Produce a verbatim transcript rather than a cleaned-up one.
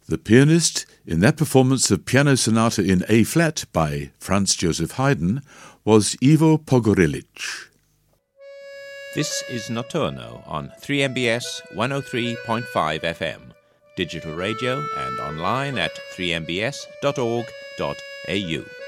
The pianist in that performance of Piano Sonata in A-flat by Franz Joseph Haydn was Ivo Pogorelic. This is Notturno on three M B S one oh three point five F M, digital radio and online at three m b s dot org dot a u.